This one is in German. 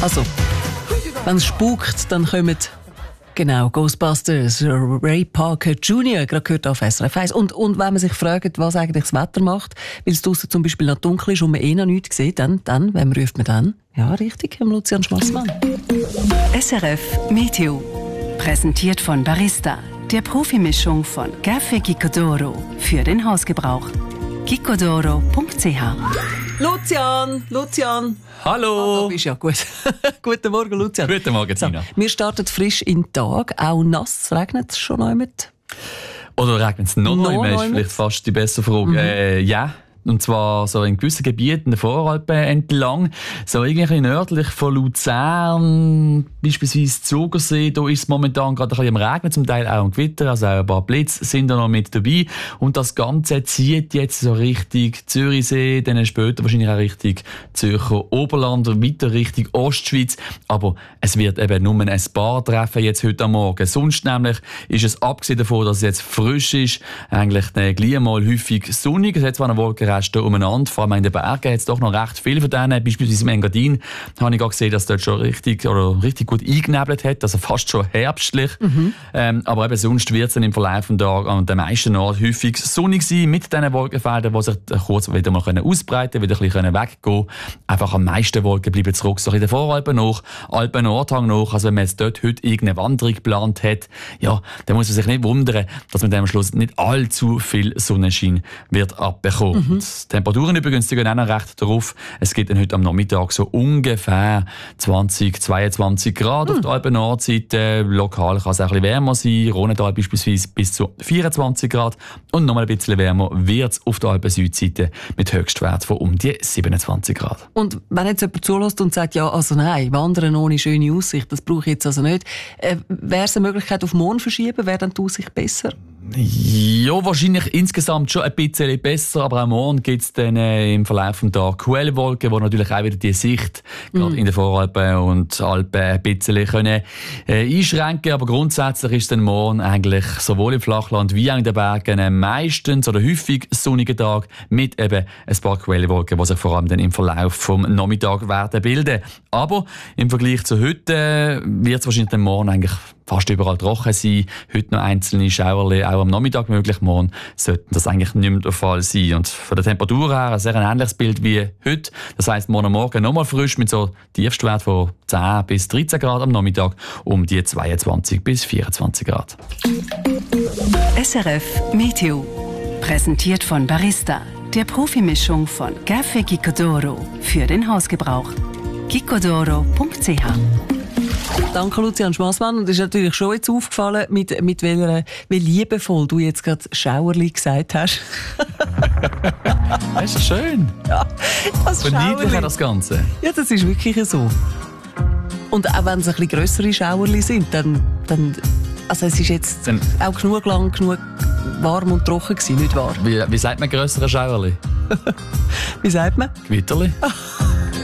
Also, wenn es spukt, dann kommen genau Ghostbusters, Ray Parker Jr., gerade gehört auf SRF 1. Und wenn man sich fragt, was eigentlich das Wetter macht, weil es draussen zum Beispiel noch dunkel ist und man noch nichts sieht, dann, wem ruft man dann? Ja, richtig, Lucian Schmassmann. SRF Meteo. Präsentiert von Barista, der Profimischung von Café Gicodoro für den Hausgebrauch. gicodoro.ch. Lucian! Hallo! Du bist ja gut. Guten Morgen, Lucian. Guten Morgen, Tina. So, wir starten frisch in den Tag, auch nass. Regnet es schon noch mit? Oder regnet es noch mal? Ist vielleicht fast die bessere Frage. Ja. Und zwar so in gewissen Gebieten der Voralpen entlang. So irgendwie nördlich von Luzern, beispielsweise Zugersee, da ist es momentan gerade ein bisschen am Regnen, zum Teil auch am Gewitter, also auch ein paar Blitze sind da noch mit dabei. Und das Ganze zieht jetzt so Richtung Zürichsee, dann später wahrscheinlich auch Richtung Zürcher Oberland, weiter Richtung Ostschweiz. Aber es wird eben nur ein paar treffen jetzt heute am Morgen. Sonst nämlich ist es, abgesehen davon, dass es jetzt frisch ist, eigentlich gleich mal häufig sonnig. Es hat zwar eine Wolkenreste umeinander, vor allem in den Bergen hat es doch noch recht viel von denen. Beispielsweise im Engadin habe ich auch gesehen, dass dort schon richtig gut eingenebelt hat, also fast schon herbstlich. Aber eben sonst wird es dann im Verlauf des Tages an den meisten Orten häufig sonnig sein, mit diesen Wolkenfeldern, die sich kurz wieder mal ausbreiten können, wieder ein bisschen weggehen können. Einfach am meisten Wolken bleiben zurück, so in den Voralpen nach, Alpen-Nordhang nach. Also wenn man jetzt dort heute irgendeine Wanderung geplant hat, ja, dann muss man sich nicht wundern, dass man dann am Schluss nicht allzu viel Sonnenschein wird abbekommen. Die Temperaturen übrigens die gehen auch noch recht drauf. Es gibt dann heute am Nachmittag so ungefähr 20-22 Grad auf der Alpen-Nordseite. Lokal kann es auch ein bisschen wärmer sein. Rhonedal beispielsweise bis zu 24 Grad. Und nochmal ein bisschen wärmer wird es auf der Alpen-Südseite mit Höchstwert von um die 27 Grad. Und wenn jetzt jemand zulässt und sagt, ja, also nein, wandern ohne schöne Aussicht, das brauche ich jetzt also nicht. Wäre es eine Möglichkeit auf morgen verschieben? Wäre dann die Aussicht besser? Ja, wahrscheinlich insgesamt schon ein bisschen besser, aber auch morgen gibt es dann im Verlauf des Tages Quellwolken, die natürlich auch wieder die Sicht gerade in den Voralpen und Alpen ein bisschen können, einschränken. Aber grundsätzlich ist dann morgen eigentlich sowohl im Flachland wie auch in den Bergen meistens oder häufig sonniger Tag mit eben ein paar Quellwolken, die sich vor allem dann im Verlauf vom Nachmittag werden bilden. Aber im Vergleich zu heute wird es wahrscheinlich dann morgen eigentlich fast überall trocken sein. Heute noch einzelne Schauerli, auch am Nachmittag möglich. Morgen sollten das eigentlich nicht mehr der Fall sein. Und von der Temperatur her ein sehr ähnliches Bild wie heute. Das heisst, morgen nochmal frisch mit so Tiefstwert von 10 bis 13 Grad am Nachmittag um die 22 bis 24 Grad. SRF Meteo. Präsentiert von Barista, der Profimischung von Café Gicodoro für den Hausgebrauch. gicodoro.ch. Danke, Lucian Schmassmann. Und es ist natürlich schon jetzt aufgefallen, mit wie liebevoll du jetzt gerade Schauerli gesagt hast. Das ist schön. Ja, das Verniedlichen das Ganze. Ja, das ist wirklich so. Und auch wenn es ein bisschen grössere Schauerli sind, dann also es ist jetzt auch genug lang, genug warm und trocken gewesen, nicht wahr? Wie sagt man grössere Schauerli? Wie sagt man? Gewitterli.